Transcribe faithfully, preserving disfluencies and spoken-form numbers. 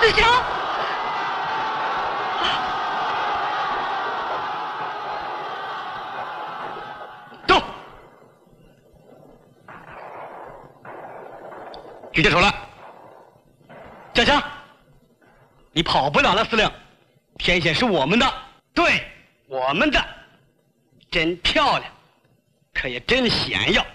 子强， 动！举起手来。嘉强，你跑不了了，司令。天险是我们的，对，我们的，真漂亮，可也真险要。